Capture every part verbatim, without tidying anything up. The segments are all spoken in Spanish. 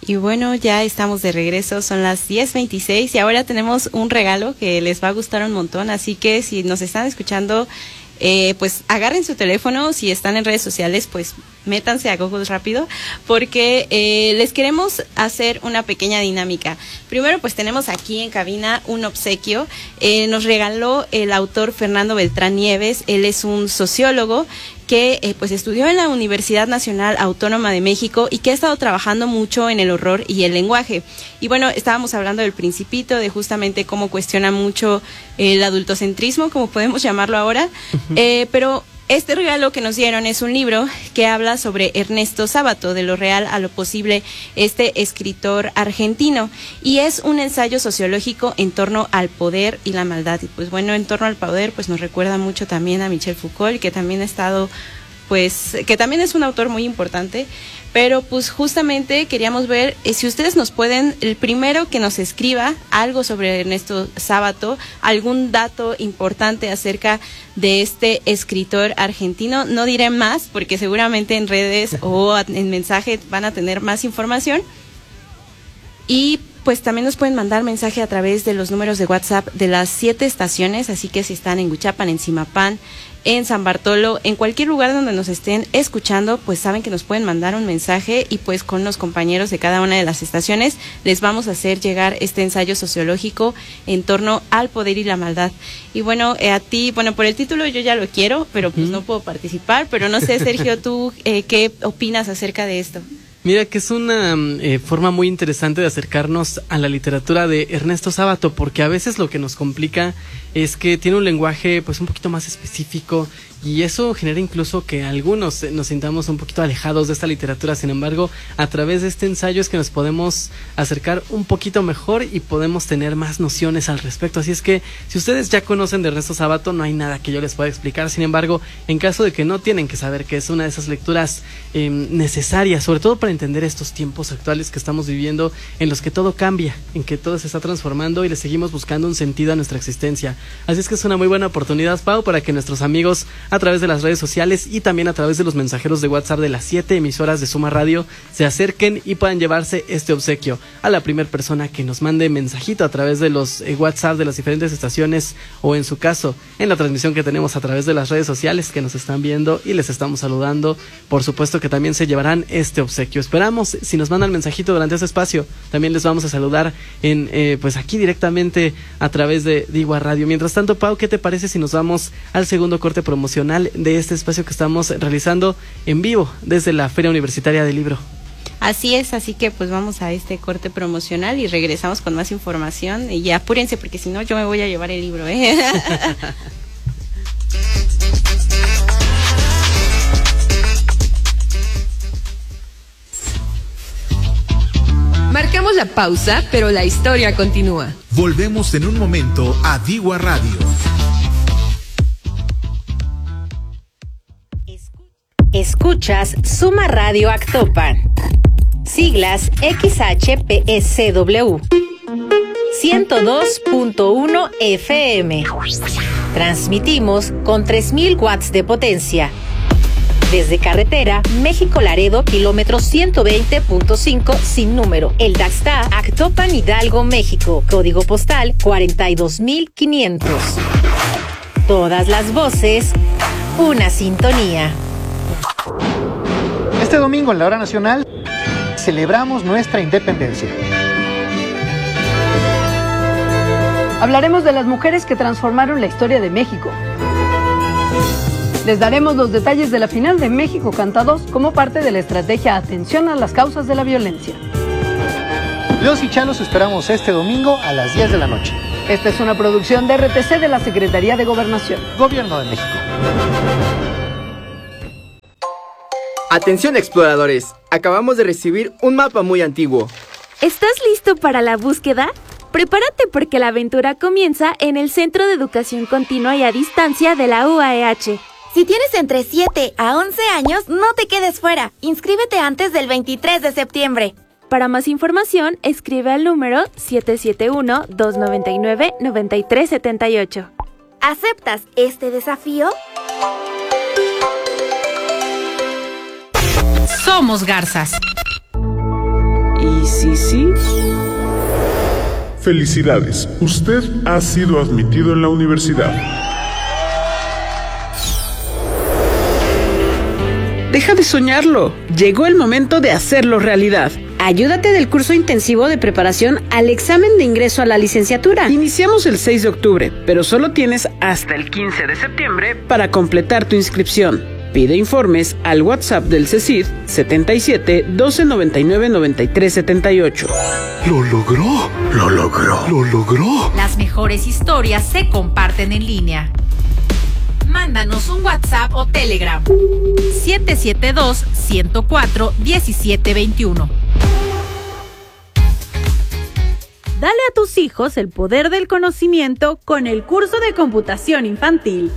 Y bueno, ya estamos de regreso, son las diez veintiséis y ahora tenemos un regalo que les va a gustar un montón, así que si nos están escuchando, eh, pues agarren su teléfono, si están en redes sociales, pues métanse a Google rápido, porque eh, les queremos hacer una pequeña dinámica. Primero, pues tenemos aquí en cabina un obsequio, eh, nos regaló el autor Fernando Beltrán Nieves, él es un sociólogo que eh, pues estudió en la Universidad Nacional Autónoma de México y que ha estado trabajando mucho en el horror y el lenguaje. Y bueno, estábamos hablando del Principito, de justamente cómo cuestiona mucho el adultocentrismo, como podemos llamarlo ahora, uh-huh. eh, pero este regalo que nos dieron es un libro que habla sobre Ernesto Sábato, de lo real a lo posible, este escritor argentino, y es un ensayo sociológico en torno al poder y la maldad. Y pues bueno, en torno al poder, pues nos recuerda mucho también a Michel Foucault, que también ha estado, pues, que también es un autor muy importante. Pero pues justamente queríamos ver eh, si ustedes nos pueden, el primero que nos escriba algo sobre Ernesto Sábato, algún dato importante acerca de este escritor argentino. No diré más porque seguramente en redes o en mensaje van a tener más información. Y pues también nos pueden mandar mensaje a través de los números de WhatsApp de las siete estaciones, así que si están en Huichapan, en Zimapán, en San Bartolo, en cualquier lugar donde nos estén escuchando, pues saben que nos pueden mandar un mensaje y pues con los compañeros de cada una de las estaciones les vamos a hacer llegar este ensayo sociológico en torno al poder y la maldad. Y bueno, eh, a ti, bueno, por el título yo ya lo quiero, pero pues uh-huh. no puedo participar, pero no sé, Sergio, tú, eh, ¿qué opinas acerca de esto? Mira que es una eh, forma muy interesante de acercarnos a la literatura de Ernesto Sábato, porque a veces lo que nos complica es que tiene un lenguaje pues un poquito más específico y eso genera incluso que algunos nos sintamos un poquito alejados de esta literatura. Sin embargo, a través de este ensayo es que nos podemos acercar un poquito mejor y podemos tener más nociones al respecto. Así es que si ustedes ya conocen de Ernesto Sábato, no hay nada que yo les pueda explicar. Sin embargo, en caso de que no, tienen que saber que es una de esas lecturas eh, necesarias, sobre todo para entender estos tiempos actuales que estamos viviendo, en los que todo cambia, en que todo se está transformando y le seguimos buscando un sentido a nuestra existencia. Así es que es una muy buena oportunidad, Pau, para que nuestros amigos a través de las redes sociales y también a través de los mensajeros de WhatsApp de las siete emisoras de Suma Radio se acerquen y puedan llevarse este obsequio a la primera persona que nos mande mensajito a través de los eh, WhatsApp de las diferentes estaciones, o en su caso en la transmisión que tenemos a través de las redes sociales que nos están viendo y les estamos saludando. Por supuesto que también se llevarán este obsequio. Esperamos, si nos mandan mensajito durante este espacio, también les vamos a saludar en eh, pues aquí directamente a través de Digua Radio. Mientras tanto, Pau, ¿qué te parece si nos vamos al segundo corte promocional de este espacio que estamos realizando en vivo desde la Feria Universitaria del Libro? Así es, así que pues vamos a este corte promocional y regresamos con más información. Y ya apúrense porque si no yo me voy a llevar el libro, ¿eh? Marcamos la pausa, pero la historia continúa. Volvemos en un momento a Digua Radio. Escuchas Suma Radio Actopan. Siglas X H P S W ciento dos punto uno F M. Transmitimos con tres mil watts de potencia. Desde carretera México-Laredo, kilómetro ciento veinte punto cinco sin número. El Daxta, Actopan, Hidalgo, México. Código postal cuarenta y dos mil quinientos. Todas las voces, una sintonía. Este domingo en la hora nacional celebramos nuestra independencia. Hablaremos de las mujeres que transformaron la historia de México. Les daremos los detalles de la final de México Canta dos como parte de la estrategia Atención a las causas de la violencia. Los y Chalos esperamos este domingo a las diez de la noche. Esta es una producción de R T C de la Secretaría de Gobernación. Gobierno de México. Atención exploradores, acabamos de recibir un mapa muy antiguo. ¿Estás listo para la búsqueda? Prepárate porque la aventura comienza en el Centro de Educación Continua y a Distancia de la U A E H. Si tienes entre siete a once años, no te quedes fuera. Inscríbete antes del veintitrés de septiembre. Para más información, escribe al número siete siete uno, dos nueve nueve, nueve tres siete ocho. ¿Aceptas este desafío? Somos garzas. Y si sí, sí. Felicidades, usted ha sido admitido en la universidad. Deja de soñarlo. Llegó el momento de hacerlo realidad. Ayúdate del curso intensivo de preparación al examen de ingreso a la licenciatura. Iniciamos el seis de octubre, pero solo tienes hasta el quince de septiembre para completar tu inscripción. Pide informes al WhatsApp del CECID setenta y siete, doce noventa y nueve, noventa y tres setenta y ocho. ¡Lo logró! ¡Lo logró! ¡Lo logró! Las mejores historias se comparten en línea. Mándanos un WhatsApp o Telegram. siete siete dos, uno cero cuatro, uno siete dos uno. Dale a tus hijos el poder del conocimiento con el curso de computación infantil.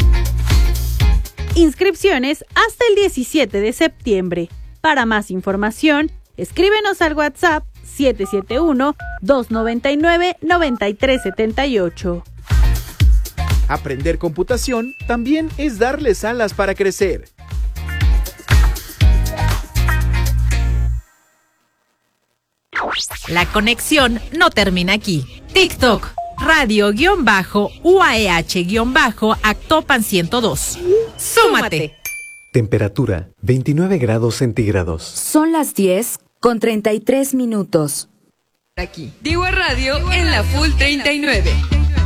Inscripciones hasta el diecisiete de septiembre. Para más información, escríbenos al WhatsApp siete siete uno, dos nueve nueve, nueve tres siete ocho. Aprender computación también es darles alas para crecer. La conexión no termina aquí. TikTok, radio-U A E H-Actopan ciento dos. ¡Súmate! Temperatura veintinueve grados centígrados. Son las diez con treinta y tres minutos. Aquí, Diwa Radio en la Full treinta y nueve.